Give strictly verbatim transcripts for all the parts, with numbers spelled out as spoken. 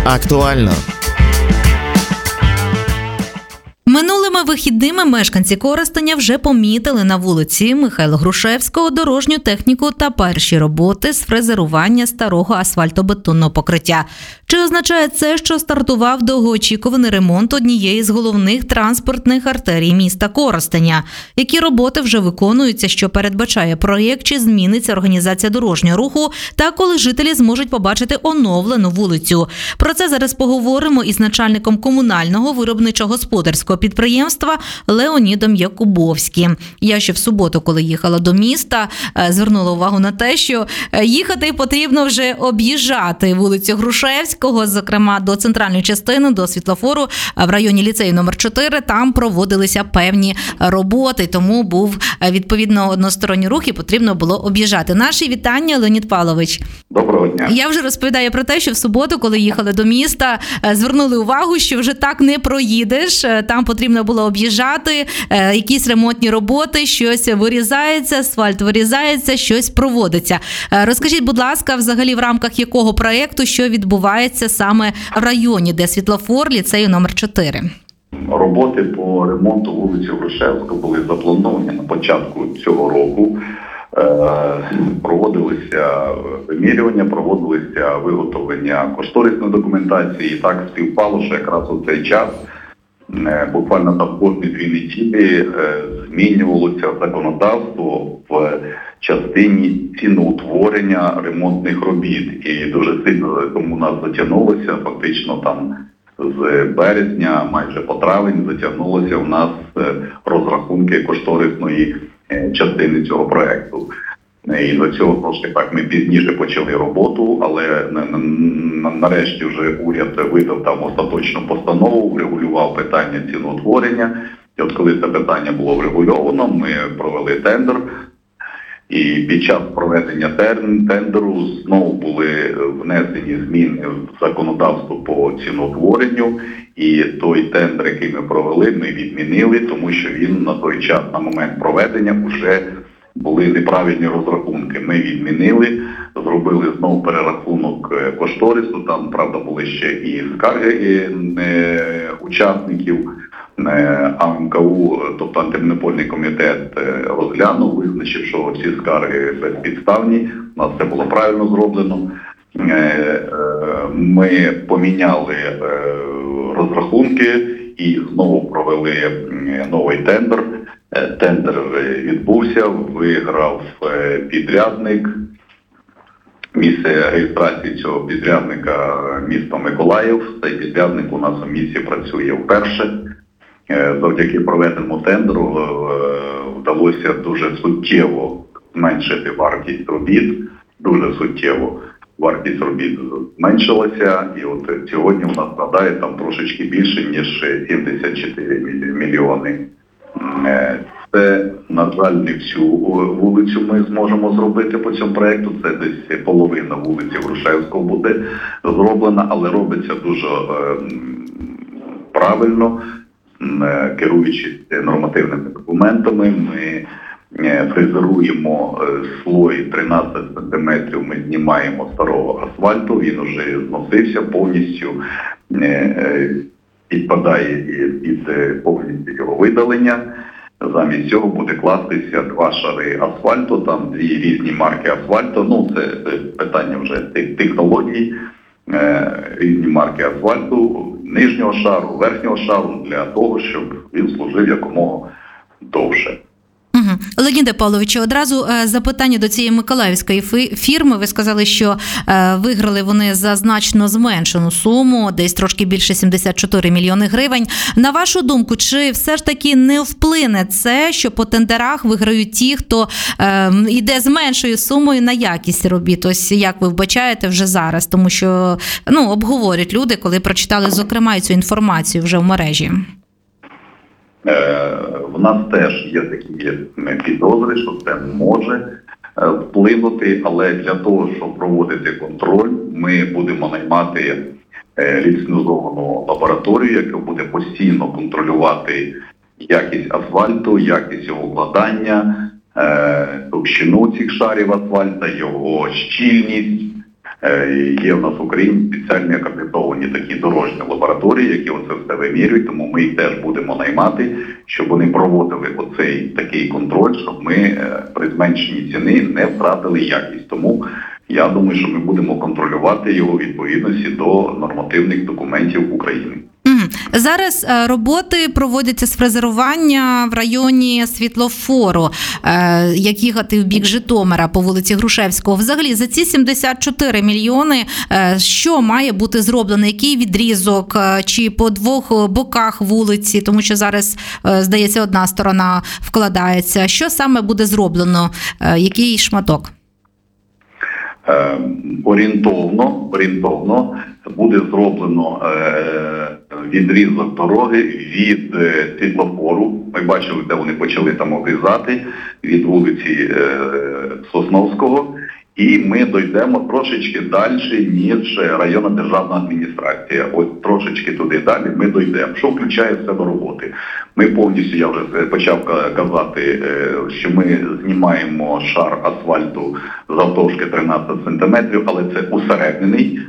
Актуально. Минулими вихідними мешканці Коростеня вже помітили на вулиці Михайла Грушевського дорожню техніку та перші роботи з фрезерування старого асфальтобетонного покриття. Чи означає це, що стартував довгоочікуваний ремонт однієї з головних транспортних артерій міста Коростеня? Які роботи вже виконуються, що передбачає проєкт, чи зміниться організація дорожнього руху, та коли жителі зможуть побачити оновлену вулицю? Про це зараз поговоримо із начальником комунального виробничо-господарського підприємства Леонідом Якубовським. Я ще в суботу, коли їхала до міста, звернула увагу на те, що їхати потрібно вже об'їжджати вулицю Грушевського, зокрема до центральної частини, до світлофору в районі ліцею номер чотири. Там проводилися певні роботи, тому був відповідно односторонній рух і потрібно було об'їжджати. Наші вітання, Леонід Павлович. Доброго дня. Я вже розповідаю про те, що в суботу, коли їхали до міста, звернули увагу, що вже так не проїдеш. Там потрібно було об'їжджати, якісь ремонтні роботи, щось вирізається, асфальт вирізається, щось проводиться. Розкажіть, будь ласка, взагалі в рамках якого проєкту, що відбувається саме в районі, де світлофор ліцею номер чотири? Роботи по ремонту вулиці Грушевського були заплановані на початку цього року. Проводилися вимірювання, проводилися виготовлення кошторисної документації. І так співпало, що якраз у цей час, буквально там кожні дві неділі, змінювалося законодавство в частині ціноутворення ремонтних робіт. І дуже сильно тому у нас затягнулося, фактично там з березня, майже по травень, затягнулося у нас розрахунки кошторисної частини цього проєкту. І до цього трошки так ми пізніше почали роботу, але нарешті вже уряд видав там остаточну постанову, врегулював питання ціноутворення. І от коли це питання було врегульовано, ми провели тендер. І під час проведення тендеру знову були внесені зміни в законодавство по ціноутворенню. І той тендер, який ми провели, ми відмінили, тому що він на той час, на момент проведення, вже були неправильні розрахунки. Ми відмінили, зробили знову перерахунок кошторису. Там, правда, були ще і скарги е, учасників. А ем ка у, тобто антимонопольний комітет, розглянув, визначив, що ці скарги безпідставні. У нас це було правильно зроблено. Ми поміняли розрахунки і знову провели новий тендер. Тендер відбувся, виграв підрядник. Місце реєстрації цього підрядника – місто Миколаїв. Цей підрядник у нас у місті працює вперше. Завдяки проведеному тендеру вдалося дуже суттєво зменшити вартість робіт. Дуже суттєво вартість робіт зменшилася. І от сьогодні у нас складає там трошечки більше, ніж сімдесят чотири мільйони. Це, на жаль, не всю вулицю ми зможемо зробити по цьому проєкту. Це десь половина вулиці Грушевського буде зроблена, але робиться дуже е, правильно. Керуючись нормативними документами, ми фрезеруємо слой тринадцять сантиметрів, ми знімаємо старого асфальту, він вже зносився повністю, підпадає під повністю його видалення. Замість цього буде кластися два шари асфальту, там дві різні марки асфальту. Ну, це питання вже технологій, різні марки асфальту, нижнього шару, верхнього шару, для того, щоб він служив якомога довше. Угу. Леоніде Павловичу, одразу е, запитання до цієї миколаївської фірми. Ви сказали, що е, виграли вони за значно зменшену суму, десь трошки більше сімдесят чотири мільйони гривень. На вашу думку, чи все ж таки не вплине це, що по тендерах виграють ті, хто е, йде з меншою сумою на якість робіт? Ось як ви вбачаєте вже зараз? Тому що ну, обговорюють люди, коли прочитали, зокрема, цю інформацію вже в мережі. В нас теж є такі підозри, що це може вплинути, але для того, щоб проводити контроль, ми будемо наймати ліцензовану лабораторію, яка буде постійно контролювати якість асфальту, якість його вкладання, товщину цих шарів асфальта, його щільність, Є в нас в Україні спеціальні акредитовані такі дорожні лабораторії, які оце все вимірюють, тому ми їх теж будемо наймати, щоб вони проводили оцей такий контроль, щоб ми при зменшенні ціни не втратили якість. Тому я думаю, що ми будемо контролювати його у відповідності до нормативних документів України. Зараз роботи проводяться з фрезерування в районі світлофору, як їхати в бік Житомира по вулиці Грушевського. Взагалі, за ці сімдесят чотири мільйони, що має бути зроблено? Який відрізок? Чи по двох боках вулиці? Тому що зараз, здається, одна сторона вкладається. Що саме буде зроблено? Який шматок? Е, орієнтовно, орієнтовно буде зроблено е, відрізок дороги від е, світлофору. Ми бачили, де вони почали там обрізати, від вулиці е, Сосновського. І ми дійдемо трошечки далі, ніж районна державна адміністрація. Ось трошечки туди далі ми дійдемо. Що включає в себе роботи? Ми повністю, я вже почав казати, що ми знімаємо шар асфальту завдовжки тринадцять сантиметрів, але це усереднений.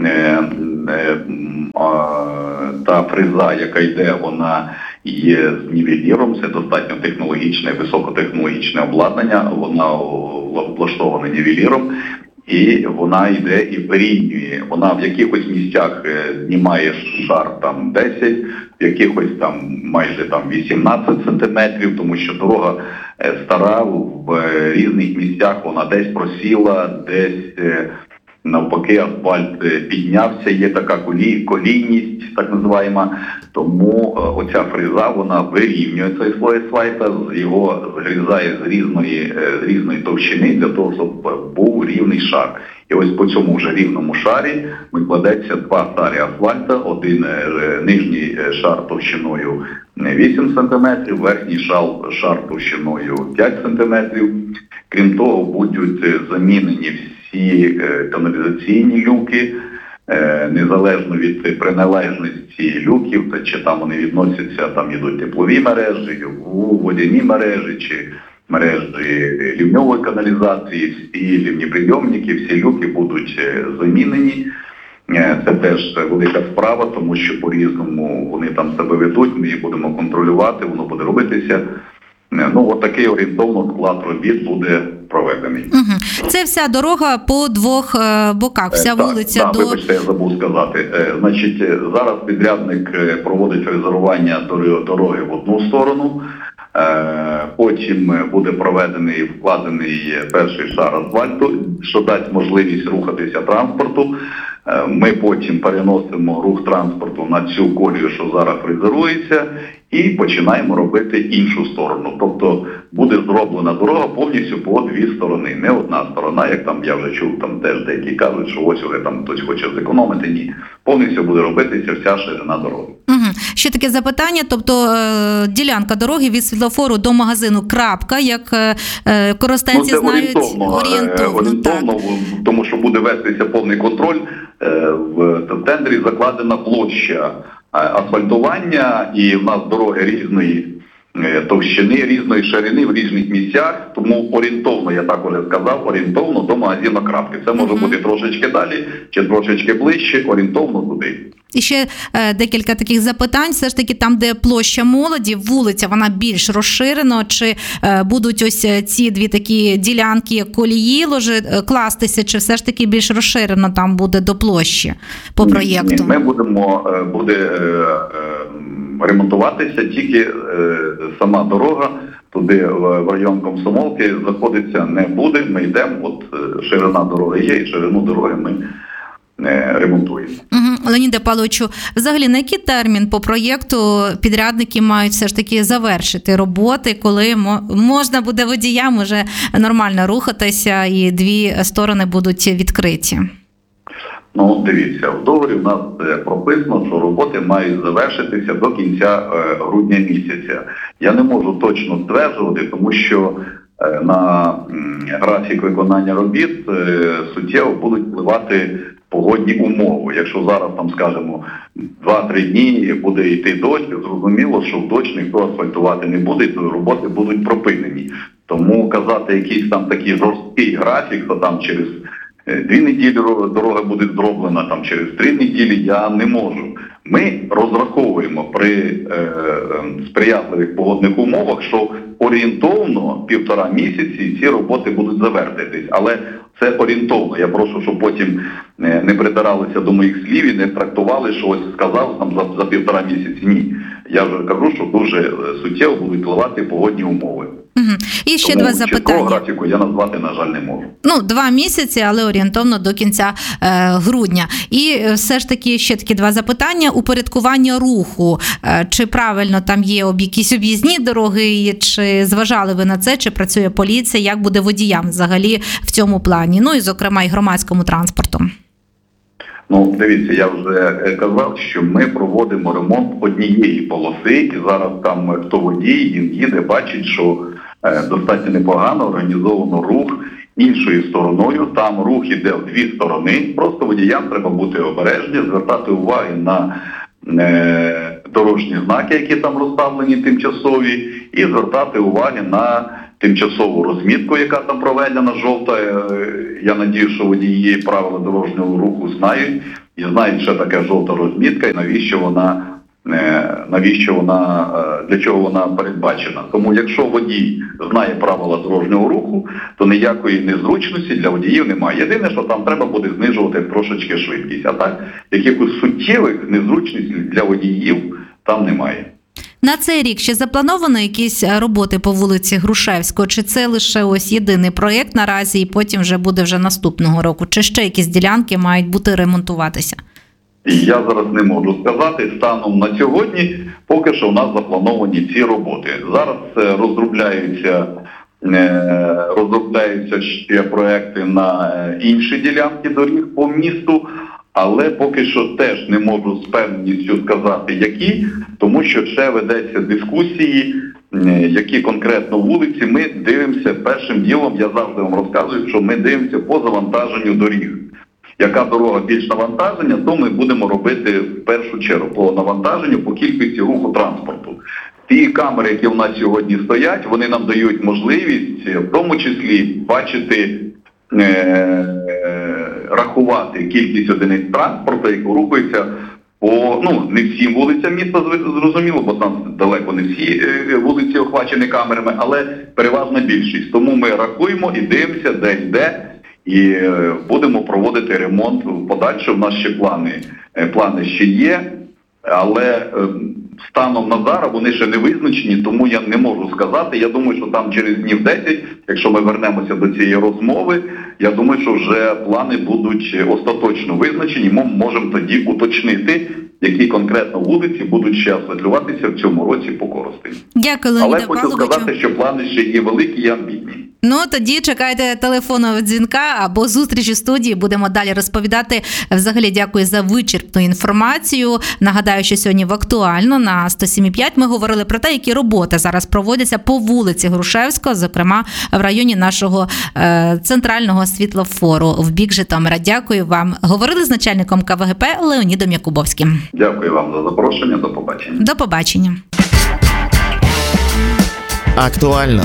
Та фреза, яка йде, вона є з нівеліром, це достатньо технологічне, високотехнологічне обладнання, вона облаштована нівеліром, і вона йде і вирівнює. Вона в якихось місцях знімає шар там десять, в якихось там майже там вісімнадцять сантиметрів, тому що дорога стара, в різних місцях вона десь просіла, десь навпаки асфальт піднявся, є така колій, колійність, так називаємо. Тому оця фреза, вона вирівнює цей слой асфальта, його зрізає з різної, з різної товщини для того, щоб був рівний шар. І ось по цьому вже рівному шарі викладеться два шари асфальта, один нижній шар товщиною вісім сантиметрів, верхній шар, шар товщиною п'ять сантиметрів. Крім того, будуть замінені всі всі каналізаційні люки, незалежно від приналежності люків, чи там вони відносяться, там йдуть теплові мережі, водяні мережі, чи мережі лівньової каналізації, всі лівні прийомники, всі люки будуть замінені. Це теж велика справа, тому що по-різному вони там себе ведуть, ми їх будемо контролювати, воно буде робитися. Ну, от такий орієнтовно склад робіт буде проведений. Угу. Це вся дорога по двох е, боках, вся так, вулиця так, до... вибачте, я забув сказати. Е, значить, зараз підрядник проводить фрезерування дороги в одну сторону, е, потім буде проведений, вкладений перший шар асфальту, що дасть можливість рухатися транспорту. Е, ми потім переносимо рух транспорту на цю колію, що зараз фрезерується, і починаємо робити іншу сторону. Тобто буде зроблена дорога повністю по дві сторони. Не одна сторона, як там я вже чув, там теж деякі кажуть, що ось уже там хтось хоче зекономити. Ні. Повністю буде робитися вся ширина дороги. Угу. Ще таке запитання, тобто е, ділянка дороги від світлофору до магазину крапка, як е, коростенці ну, знають, орієнтовно, орієнтовно, орієнтовно так. Тому що буде вестися повний контроль. Е, в тендері закладена площа асфальтування, і в нас дороги різної товщини, різної ширини в різних місцях, тому орієнтовно, я так уже сказав, орієнтовно до магазину крапки. Це може uh-huh. бути трошечки далі, чи трошечки ближче, орієнтовно туди. І ще е, декілька таких запитань. Все ж таки там, де площа Молоді, вулиця, вона більш розширена, чи е, будуть ось ці дві такі ділянки колії ложе, е, кластися, чи все ж таки більш розширено там буде до площі по проєкту? Ні, ми будемо, буде е, е, ремонтуватися тільки е, сама дорога, туди в район Комсомолки заходиться не буде, ми йдемо, от ширина дороги є, і ширину дороги ми ремонтуємо. Угу. Леоніде Павловичу, взагалі на який термін по проєкту підрядники мають все ж таки завершити роботи, коли можна буде водіям уже нормально рухатися і дві сторони будуть відкриті? Ну, дивіться, в договорі в нас прописано, що роботи мають завершитися до кінця грудня місяця. Я не можу точно стверджувати, тому що на графік виконання робіт суттєво будуть впливати погодні умови. Якщо зараз, там, скажімо, два-три дні буде йти дощ, зрозуміло, що в дощ ніхто асфальтувати не буде, то роботи будуть припинені. Тому казати якийсь там такий жорсткий графік, то там через дві неділі дорога буде зроблена, там через три неділі, я не можу. Ми розраховуємо при е, сприятливих погодних умовах, що орієнтовно півтора місяці ці роботи будуть завершитись. Але це орієнтовно. Я прошу, щоб потім не придиралися до моїх слів і не трактували, що ось сказав там за, за півтора місяці. Ні. Я вже кажу, що дуже суттєво будуть впливати погодні умови. Угу. І ще Тому два запитання. чіткого графіку я назвати, на жаль, не можу. Ну, два місяці, але орієнтовно до кінця е, грудня. І все ж таки ще такі два запитання. Упорядкування руху. Е, чи правильно там є об якісь об'їзні дороги, чи зважали ви на це, чи працює поліція, як буде водіям взагалі в цьому плані? Ну і, зокрема, і громадському транспорту. Ну, дивіться, я вже казав, що ми проводимо ремонт однієї полоси, і зараз там хто водій, він їде, бачить, що е, достатньо непогано організовано рух іншою стороною. Там рух іде в дві сторони. Просто водіям треба бути обережні, звертати увагу на е, дорожні знаки, які там розставлені тимчасові, і звертати увагу на тимчасову розмітку, яка там проведена, жовта. Я надію, що водії правила дорожнього руху знають і знають, що таке жовта розмітка і навіщо вона, навіщо вона, для чого вона передбачена. Тому якщо водій знає правила дорожнього руху, то ніякої незручності для водіїв немає. Єдине, що там треба буде знижувати трошечки швидкість, а так якихось суттєвих незручностей для водіїв там немає. На цей рік ще заплановано якісь роботи по вулиці Грушевського? Чи це лише ось єдиний проєкт наразі і потім вже буде вже наступного року? Чи ще якісь ділянки мають бути ремонтуватися? Я зараз не можу сказати. Станом на сьогодні поки що в нас заплановані ці роботи. Зараз розробляються, розробляються ще проекти на інші ділянки доріг по місту. Але поки що теж не можу з певністю сказати, які, тому що ще ведеться дискусії, які конкретно вулиці. Ми дивимося першим ділом, я завжди вам розказую, що ми дивимося по завантаженню доріг. Яка дорога більш навантаження, то ми будемо робити в першу чергу по навантаженню, по кількості руху транспорту. Ті камери, які в нас сьогодні стоять, вони нам дають можливість, в тому числі, бачити, рахувати кількість одиниць транспорту, яку рухається по, ну, не всім вулицям міста, зрозуміло, бо там далеко не всі вулиці охвачені камерами, але переважна більшість. Тому ми рахуємо і дивимося, де йде, і будемо проводити ремонт в подальшому. У нас ще плани, плани ще є, але станом на зараз вони ще не визначені, тому я не можу сказати. Я думаю, що там через днів десять, якщо ми вернемося до цієї розмови, я думаю, що вже плани будуть остаточно визначені. Ми можемо тоді уточнити, які конкретно вулиці будуть ще освітлюватися в цьому році по Коростені. Дякую, Леоніде Але хочу Павловичу. сказати, що плани ще є великі і амбітні. Ну, тоді чекайте телефонного дзвінка або зустріч у студії. Будемо далі розповідати. Взагалі, дякую за вичерпну інформацію. Нагадаю, що сьогодні в «Актуально» на сто сім і п'ять ми говорили про те, які роботи зараз проводяться по вулиці Грушевського, зокрема в районі нашого е, центрального світлофору в бік Житомира. Дякую вам. Говорили з начальником ка ве ге пе Леонідом Якубовським. Дякую вам за запрошення. До побачення. До побачення. Актуально.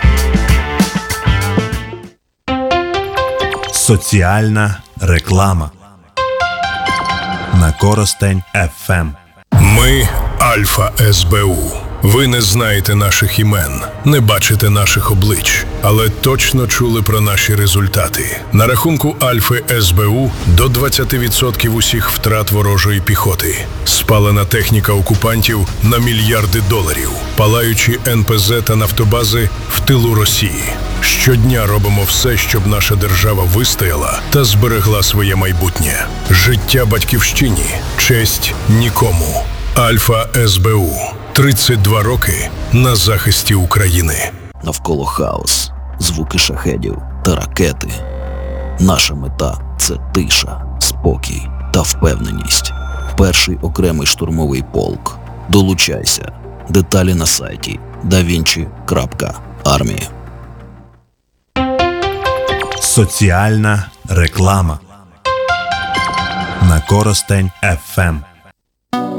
Соціальна реклама на Коростень еф ем. Ми Альфа ес бе у. Ви не знаєте наших імен, не бачите наших облич, але точно чули про наші результати. На рахунку Альфи ес бе у до двадцять відсотків усіх втрат ворожої піхоти. Спалена техніка окупантів на мільярди доларів. Палаючі ен пе зет та нафтобази в тилу Росії. Щодня робимо все, щоб наша держава вистояла та зберегла своє майбутнє. Життя батьківщині, честь нікому. Альфа ес бе у. тридцять два роки на захисті України. Навколо хаос, звуки шахедів та ракети. Наша мета – це тиша, спокій та впевненість. Перший окремий штурмовий полк. Долучайся. Деталі на сайті да вінчі крапка армія. Соціальна реклама на Коростень еф ем.